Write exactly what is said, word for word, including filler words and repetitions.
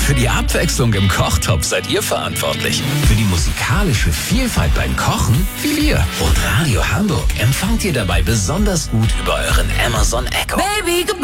Für die Abwechslung im Kochtopf seid ihr verantwortlich. Für die musikalische Vielfalt beim Kochen wir. Und Radio Hamburg empfangt ihr dabei besonders gut über euren Amazon Echo. Baby,